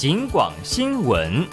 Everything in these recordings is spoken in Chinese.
警广新闻。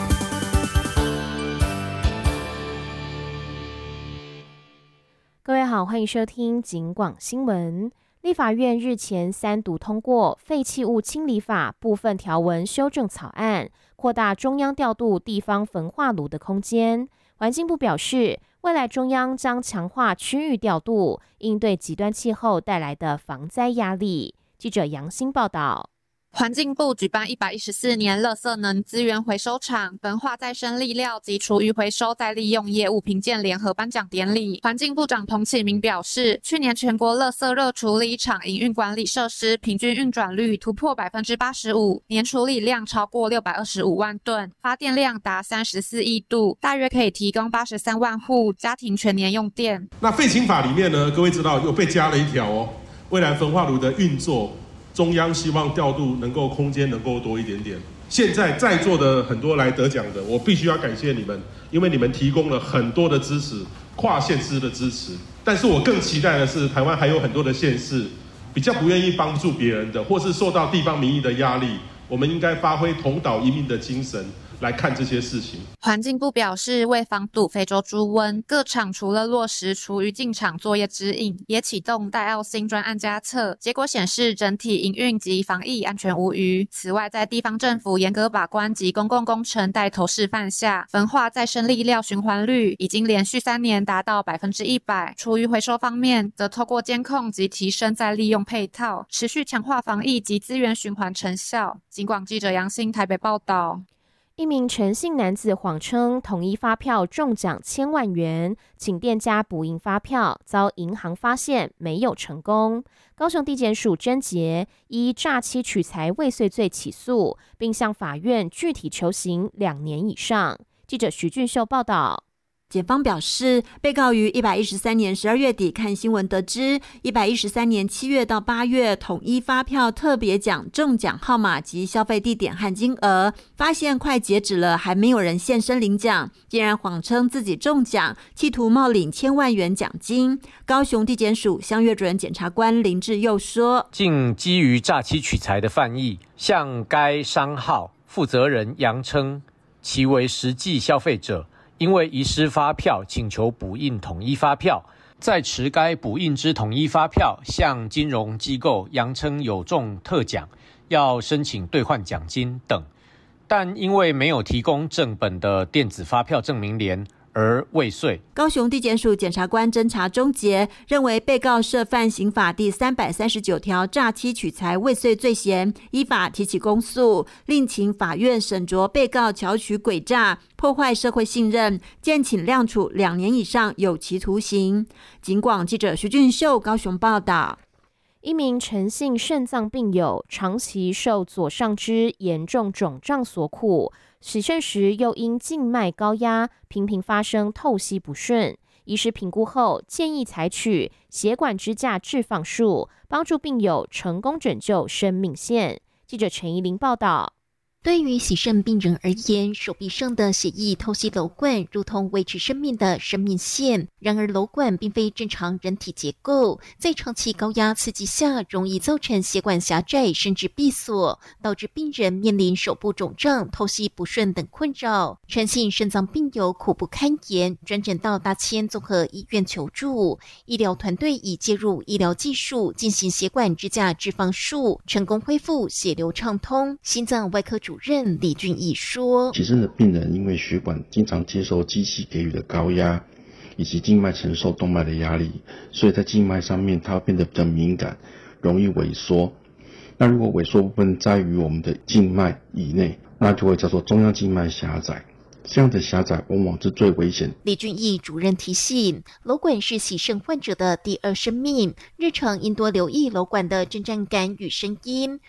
各位好，欢迎收听警广新闻。立法院日前3读通过《废弃物清理法》部分条文修正草案，扩大中央调度地方焚化炉的空间。环境部表示，未来中央将强化区域调度，应对极端气候带来的防灾压力。记者杨欣报道。 环境部举办114年垃圾能资源回收厂焚化再生粒料及厨余回收再利用业务评鉴联合颁奖典礼，环境部长彭启明表示，去年全国垃圾热处理厂营运管理设施平均运转率突破 85%， 年处理量超过625万吨，发电量达34亿度，大约可以提供83万户家庭全年用电。 那废清法里面呢，各位知道又被加了一条哦，未来焚化炉的运作，中央希望调度能够空间能够多一点点。现在座的很多来得奖的，我必须要感谢你们，因为你们提供了很多的支持，跨县市的支持。但是我更期待的是，台湾还有很多的县市比较不愿意帮助别人的，或是受到地方民意的压力，我们应该发挥同岛一命的精神来看这些事情。 环境部表示，为防堵非洲猪瘟，各厂除了落实厨余进场作业指引，也启动戴奥辛专案加测，结果显示整体营运及防疫安全无虞。此外，在地方政府严格把关及公共工程带头示范下，焚化再生粒料循环率已经连续3年达到100%。厨余回收方面，则透过监控及提升再利用配套，持续强化防疫及资源循环成效。警广记者杨欣台北报道。 一名陈姓男子谎称统一发票中奖1000万元，请店家补印发票，遭银行发现没有成功。高雄地检署侦结，依诈欺取财未遂罪起诉，并向法院具体求刑2年以上。记者徐俊秀报道。 检方表示，被告于113年12月底看新闻得知，113年7月到8月统一发票特别奖中奖号码及消费地点和金额，发现快截止了还没有人现身领奖，竟然谎称自己中奖，企图冒领1000万元奖金。高雄地检署乡岳主任检察官林志佑说， 竟基于诈欺取财的犯意，向该商号负责人扬称其为实际消费者，因为遗失发票，请求补印统一发票，在持该补印之统一发票向金融机构扬称有中特奖，要申请兑换奖金等，但因为没有提供正本的电子发票证明联而未遂。 高雄地检署检察官侦查终结，认为被告涉犯刑法第339条诈欺取财未遂罪嫌，依法提起公诉，另请法院审酌被告巧取诡诈，破坏社会信任，建请量处2年以上有期徒刑。警广记者徐俊秀高雄报道。 一名陈姓肾脏病友长期受左上肢严重肿胀所苦，洗肾时又因静脉高压，频频发生透析不顺。医师评估后建议采取血管支架置放术，帮助病友成功拯救生命线。记者陈怡玲报道。 对于洗肾病人而言，手臂上的血液透析瘘管如同维持生命的生命线。然而瘘管并非正常人体结构，在长期高压刺激下，容易造成血管狭窄甚至闭锁，导致病人面临手部肿胀、透析不顺等困扰。陈姓肾脏病友苦不堪言，转诊到大千综合医院求助。医疗团队已介入医疗技术进行血管支架置放术，成功恢复血流畅通。心脏外科主任李俊义说， 洗肾的病人因为血管经常接受机器给予的高压，以及静脉承受动脉的压力，所以在静脉上面它会变得比较敏感，容易萎缩。那如果萎缩部分在于我们的静脉以内，那就会叫做中央静脉狭窄。这样的狭窄往往是最危险。 李俊义主任提醒，瘘管是洗肾患者的第二生命，日常应多留意瘘管的震颤感与声音。